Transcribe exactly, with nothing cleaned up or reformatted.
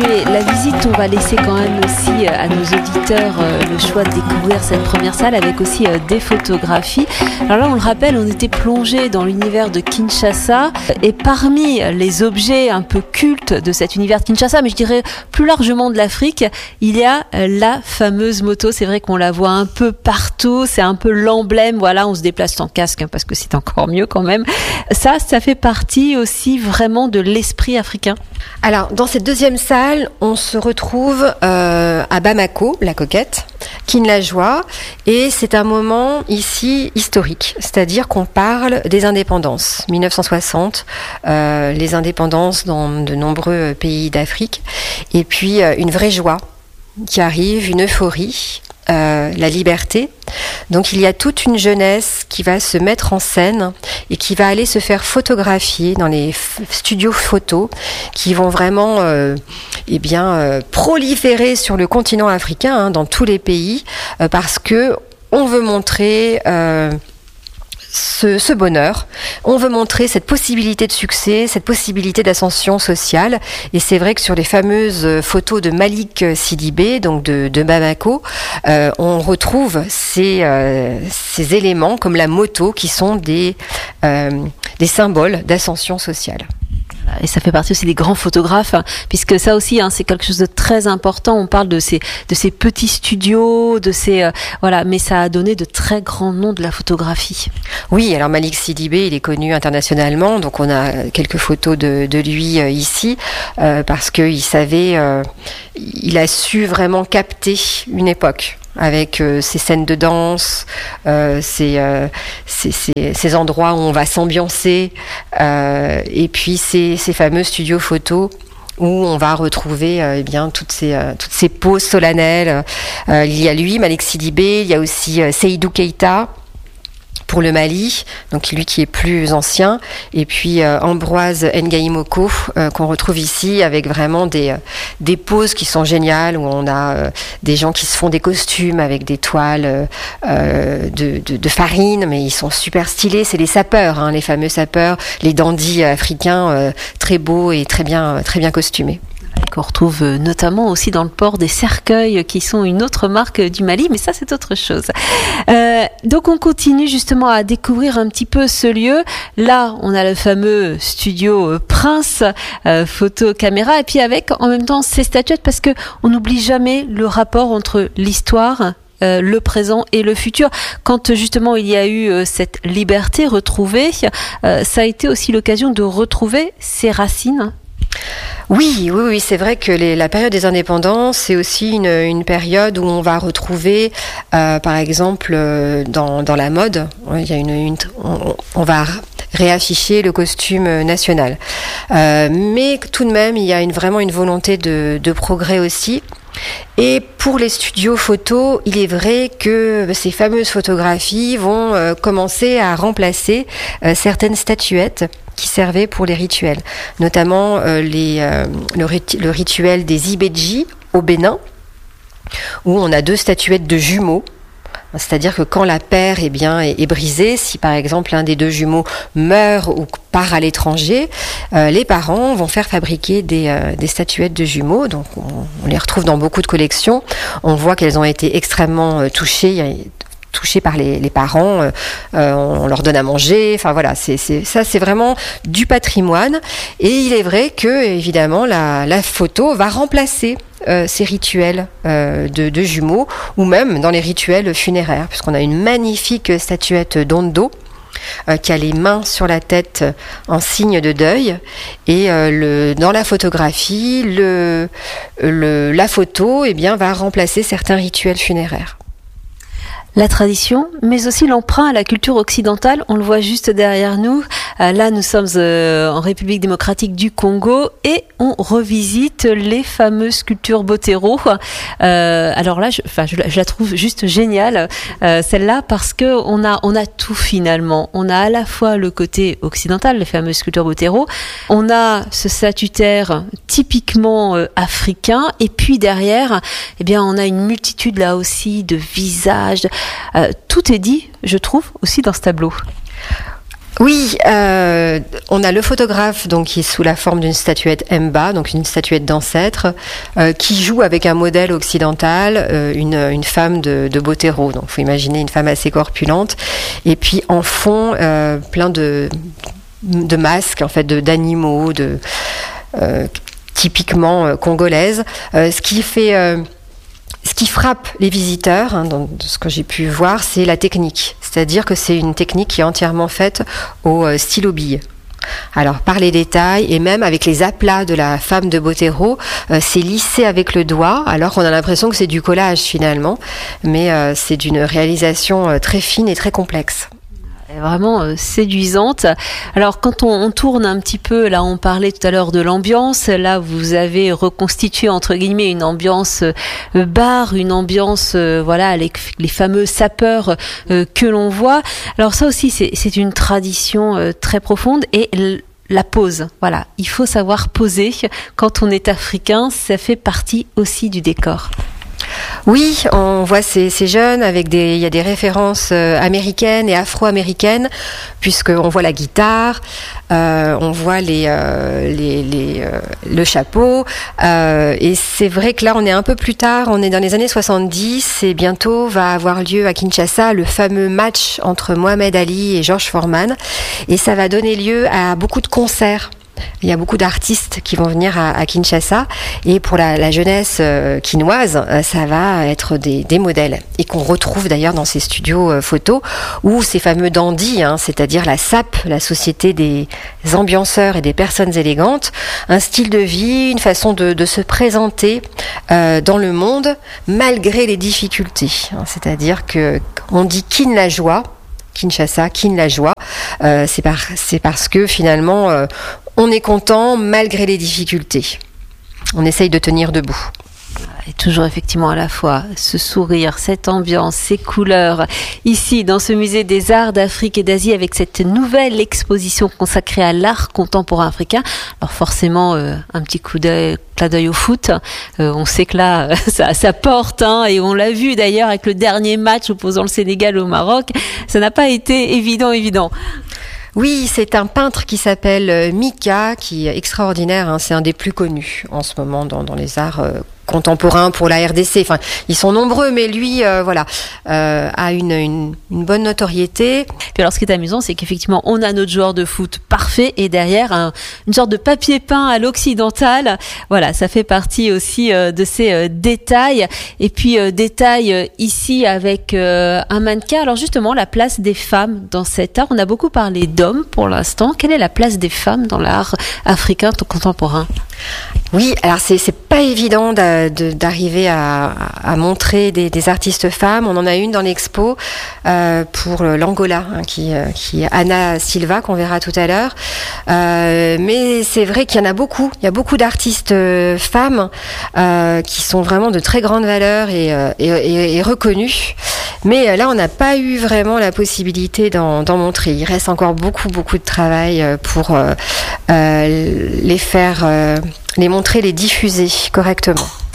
continuer la visite, on va laisser quand même aussi à nos auditeurs le choix de découvrir cette première salle avec aussi des photographies. Alors là, on le rappelle, on était plongé dans l'univers de Kinshasa et parmi les objets un peu cultes de cet univers de Kinshasa, mais je dirais plus largement de l'Afrique, il y a la fameuse moto. C'est vrai qu'on la voit un peu partout, c'est un peu l'emblème. Voilà, on se déplace sans casque hein, parce que c'est encore mieux quand même. Ça, ça fait partie aussi vraiment de l'esprit africain. Alors, dans cette deuxième salle, on se retrouve euh, à Bamako, la coquette, Kin-la-Joie, et c'est un moment ici historique, c'est-à-dire qu'on parle des indépendances. dix-neuf cent soixante, euh, les indépendances dans de nombreux pays d'Afrique, et puis euh, une vraie joie qui arrive, une euphorie. Euh, la liberté. Donc il y a toute une jeunesse qui va se mettre en scène et qui va aller se faire photographier dans les f- studios photos qui vont vraiment euh, eh bien, euh, proliférer sur le continent africain, hein, dans tous les pays, euh, parce que on veut montrer euh, Ce, ce bonheur. On veut montrer cette possibilité de succès, cette possibilité d'ascension sociale. Et c'est vrai que sur les fameuses photos de Malik Sidibé, donc de, de Bamako, euh, on retrouve ces, euh, ces éléments comme la moto qui sont des, euh, des symboles d'ascension sociale. Et ça fait partie aussi des grands photographes, hein, puisque ça aussi, hein, c'est quelque chose de très important. On parle de ces de ces petits studios, de ces euh, voilà, mais ça a donné de très grands noms de la photographie. Oui, alors Malik Sidibé, il est connu internationalement, donc on a quelques photos de de lui euh, ici, euh, parce que il savait, euh, il a su vraiment capter une époque. Avec euh, ces scènes de danse, euh, ces, euh, ces, ces, ces endroits où on va s'ambiancer, euh, et puis ces, ces fameux studios photos où on va retrouver euh, eh bien toutes ces euh, toutes ces poses solennelles. Euh, il y a lui, Malik Sidibé, il y a aussi euh, Seydou Keïta pour le Mali, donc lui qui est plus ancien, et puis euh, Ambroise Ngaïmoko euh, qu'on retrouve ici avec vraiment des euh, des poses qui sont géniales, où on a euh, des gens qui se font des costumes avec des toiles euh, de, de de farine, mais ils sont super stylés. C'est les sapeurs, hein, les fameux sapeurs, les dandys africains, euh, très beaux et très bien très bien costumés. Qu'on retrouve notamment aussi dans le port des cercueils qui sont une autre marque du Mali, mais ça c'est autre chose. Euh, donc on continue justement à découvrir un petit peu ce lieu. Là on a le fameux studio Prince, euh, photo caméra, et puis avec en même temps ces statuettes, parce que on n'oublie jamais le rapport entre l'histoire, Euh, le présent et le futur. Quand justement il y a eu euh, cette liberté retrouvée, euh, ça a été aussi l'occasion de retrouver ses racines. Oui, oui, oui, c'est vrai que les, la période des indépendances, c'est aussi une, une période où on va retrouver, euh, par exemple, euh, dans, dans la mode, il y a une, une on, on va réafficher le costume national. Euh, mais tout de même, il y a une, vraiment une volonté de, de progrès aussi. Et pour les studios photos, il est vrai que ces fameuses photographies vont euh, commencer à remplacer euh, certaines statuettes qui servaient pour les rituels, notamment euh, les, euh, le, rit- le rituel des Ibedji au Bénin, où on a deux statuettes de jumeaux. C'est-à-dire que quand la paire eh bien, est, est brisée, si par exemple l'un des deux jumeaux meurt ou part à l'étranger, euh, les parents vont faire fabriquer des, euh, des statuettes de jumeaux. Donc on, on les retrouve dans beaucoup de collections. On voit qu'elles ont été extrêmement euh, touchées. touchés par les, les parents, euh, euh, on leur donne à manger, enfin voilà, c'est, c'est, ça c'est vraiment du patrimoine. Et il est vrai que évidemment la, la photo va remplacer euh, ces rituels euh, de, de jumeaux, ou même dans les rituels funéraires, puisqu'on a une magnifique statuette d'Ondo euh, qui a les mains sur la tête en signe de deuil, et euh, le, dans la photographie, le, le, la photo eh bien, va remplacer certains rituels funéraires. La tradition, mais aussi l'emprunt à la culture occidentale, on le voit juste derrière nous. Euh, là, nous sommes euh, en République démocratique du Congo et on revisite les fameuses sculptures Botero. Euh, alors là, je, enfin, je, je la trouve juste géniale, euh, celle-là, parce que on a, on a tout finalement. On a à la fois le côté occidental, les fameuses sculptures Botero. On a ce statutaire typiquement euh, africain, et puis derrière, eh bien, on a une multitude là aussi de visages. Euh, tout est dit, je trouve, aussi dans ce tableau. Oui, euh, on a le photographe donc qui est sous la forme d'une statuette Mba, donc une statuette d'ancêtre, euh, qui joue avec un modèle occidental, euh, une, une femme de, de Botero. Donc, faut imaginer une femme assez corpulente. Et puis en fond, euh, plein de de masques en fait, de d'animaux, de euh, typiquement euh, congolaises. Euh, ce qui fait euh, Ce qui frappe les visiteurs, hein, dans, de ce que j'ai pu voir, c'est la technique. C'est-à-dire que c'est une technique qui est entièrement faite au euh, stylo bille. Alors, par les détails, et même avec les aplats de la femme de Botero, euh, c'est lissé avec le doigt, alors qu'on a l'impression que c'est du collage finalement, mais euh, c'est d'une réalisation euh, très fine et très complexe. Vraiment euh, séduisante. Alors quand on, on tourne un petit peu, là on parlait tout à l'heure de l'ambiance, là vous avez reconstitué entre guillemets une ambiance euh, bar, une ambiance euh, voilà les, les fameux sapeurs euh, que l'on voit. Alors ça aussi c'est, c'est une tradition euh, très profonde et l- la pose, voilà, il faut savoir poser quand on est africain, ça fait partie aussi du décor. Oui, on voit ces, ces jeunes avec des, il y a des références euh, américaines et afro-américaines, puisqu'on voit la guitare, euh, on voit les, euh, les, les euh, le chapeau, euh, et c'est vrai que là on est un peu plus tard, on est dans les années soixante-dix, et bientôt va avoir lieu à Kinshasa le fameux match entre Mohamed Ali et George Foreman, et ça va donner lieu à beaucoup de concerts. Il y a beaucoup d'artistes qui vont venir à, à Kinshasa et pour la, la jeunesse euh, quinoise, euh, ça va être des, des modèles et qu'on retrouve d'ailleurs dans ces studios euh, photos où ces fameux dandys, hein, c'est-à-dire la S A P, la société des ambianceurs et des personnes élégantes, un style de vie, une façon de, de se présenter euh, dans le monde malgré les difficultés. Hein, c'est-à-dire que on dit kin la joie, Kinshasa, kin la joie, euh, c'est, par, c'est parce que finalement euh, on est content malgré les difficultés. On essaye de tenir debout. Et toujours effectivement à la fois ce sourire, cette ambiance, ces couleurs. Ici, dans ce musée des arts d'Afrique et d'Asie, avec cette nouvelle exposition consacrée à l'art contemporain africain. Alors forcément, euh, un petit coup d'œil, clin d'œil au foot. Euh, on sait que là, ça, ça porte, hein, et on l'a vu d'ailleurs avec le dernier match opposant le Sénégal au Maroc. Ça n'a pas été évident, évident. Oui, c'est un peintre qui s'appelle Mika, qui est extraordinaire, hein, c'est un des plus connus en ce moment dans, dans les arts euh, contemporains pour la R D C. Enfin, ils sont nombreux, mais lui, euh, voilà, euh, a une, une, une bonne notoriété. Puis alors, ce qui est amusant, c'est qu'effectivement, on a notre joueur de foot parfait et derrière, un, une sorte de papier peint à l'occidental. Voilà, ça fait partie aussi euh, de ces euh, détails. Et puis, euh, détails euh, ici avec euh, un mannequin. Alors justement, la place des femmes dans cet art. On a beaucoup parlé d'hommes pour l'instant. Quelle est la place des femmes dans l'art africain contemporain ? Oui, alors c'est c'est pas évident de, de, d'arriver à, à montrer des, des artistes femmes. On en a une dans l'expo euh, pour l'Angola, hein, qui, qui est Anna Silva, qu'on verra tout à l'heure. Euh, mais c'est vrai qu'il y en a beaucoup. Il y a beaucoup d'artistes euh, femmes euh, qui sont vraiment de très grande valeur et, euh, et, et, et reconnues. Mais là, on n'a pas eu vraiment la possibilité d'en, d'en montrer. Il reste encore beaucoup, beaucoup de travail pour euh, euh, les faire, euh, les montrer, les diffuser correctement.